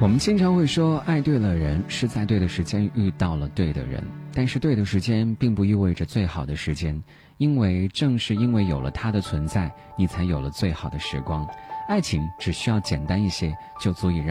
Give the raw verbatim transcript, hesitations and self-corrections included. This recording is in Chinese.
我们经常会说爱对了人是在对的时间遇到了对的人，但是对的时间并不意味着最好的时间，因为正是因为有了它的存在，你才有了最好的时光。爱情只需要简单一些，就足以让